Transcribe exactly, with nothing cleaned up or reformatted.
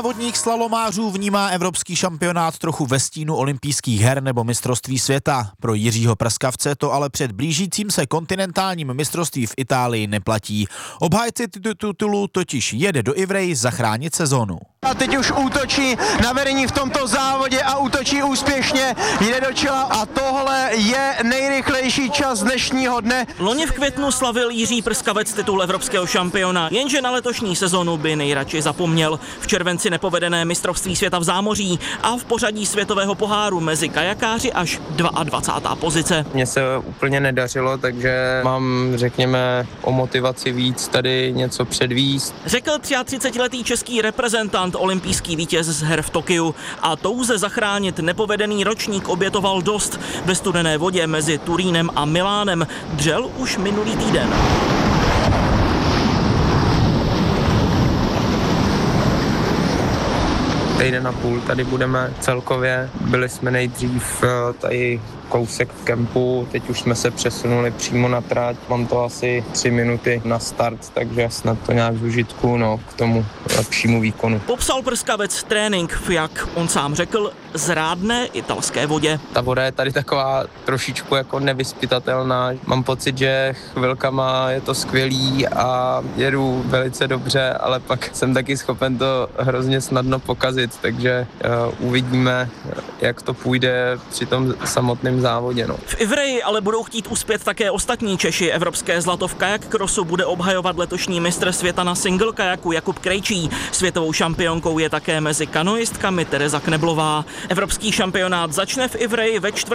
Vodních slalomářů vnímá evropský šampionát trochu ve stínu olympijských her nebo mistrovství světa. Pro Jiřího Prskavce to ale před blížícím se kontinentálním mistrovství v Itálii neplatí. Obhájce titulu totiž jede do Ivrea zachránit sezonu. A teď už útočí na vedení v tomto závodě a útočí úspěšně, jde do čela a tohle je nejrychlejší čas dnešního dne. Loni v květnu slavil Jiří Prskavec titul evropského šampiona, jenže na letošní sezonu by nejradši zapomněl. V červenci nepovedené mistrovství světa v zámoří a v pořadí světového poháru mezi kajakáři až dvacátá druhá pozice. Mně se úplně nedařilo, takže mám, řekněme, o motivaci víc tady něco předvíst. Řekl třiatřicetiletý český reprezentant, olympijský vítěz z her v Tokiu, a touze zachránit nepovedený ročník obětoval dost. Ve studené vodě mezi Turínem a Milánem dřel už minulý týden. Týden a půl tady budeme celkově. Byli jsme nejdřív tady kousek v kempu, teď už jsme se přesunuli přímo na trať. Mám to asi tři minuty na start, takže snad to nějak z užitku, no, k tomu lepšímu výkonu. Popsal Prskavec trénink v, jak on sám řekl, zrádné italské vodě. Ta voda je tady taková trošičku jako nevyzpytatelná. Mám pocit, že chvilkama je to skvělý a jedu velice dobře, ale pak jsem taky schopen to hrozně snadno pokazit, takže uh, uvidíme, jak to půjde při tom samotném závodě. No. V Ivrea ale budou chtít uspět také ostatní Češi. Evropské zlato v kajak crossu bude obhajovat letošní mistr světa na single kajaku Jakub Krejčí. Světovou šampionkou je také mezi kanoistkami Tereza Kneblová. Evropský šampionát začne v Ivrea ve čtvrtek